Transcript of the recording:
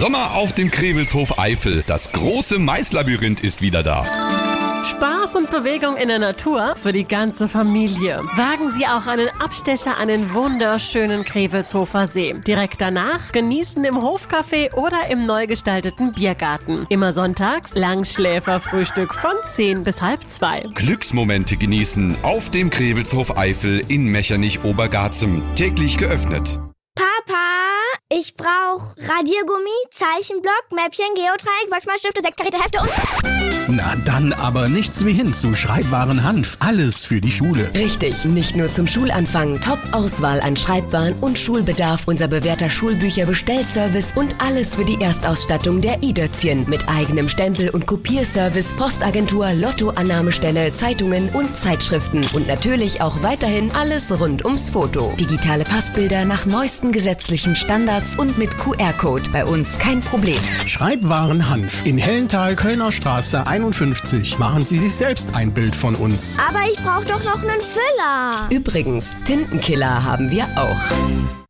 Sommer auf dem Krewelshof Eifel. Das große Maislabyrinth ist wieder da. Spaß und Bewegung in der Natur für die ganze Familie. Wagen Sie auch einen Abstecher an den wunderschönen Krewelshofer See. Direkt danach genießen im Hofcafé oder im neu gestalteten Biergarten. Immer sonntags Langschläferfrühstück von 10 bis halb 2. Glücksmomente genießen auf dem Krewelshof Eifel in Mechernich-Obergarzem. Täglich geöffnet. Papa, ich brauche Radiergummi, Zeichenblock, Mäppchen, Geodreieck, Wachsmalstifte, 6 Karäte Hefte und... Na dann aber nichts wie hin zu Schreibwaren Hanf. Alles für die Schule. Richtig, nicht nur zum Schulanfang. Top-Auswahl an Schreibwaren und Schulbedarf. Unser bewährter Schulbücher-Bestellservice und alles für die Erstausstattung der i-Dötzchen. Mit eigenem Stempel- und Kopierservice, Postagentur, Lottoannahmestelle, Zeitungen und Zeitschriften. Und natürlich auch weiterhin alles rund ums Foto. Digitale Passbilder nach neuesten gesetzlichen Standards und mit QR-Code. Bei uns kein Problem. Schreibwaren Hanf in Hellenthal, Kölner Straße 51. Machen Sie sich selbst ein Bild von uns. Aber ich brauche doch noch einen Füller. Übrigens, Tintenkiller haben wir auch.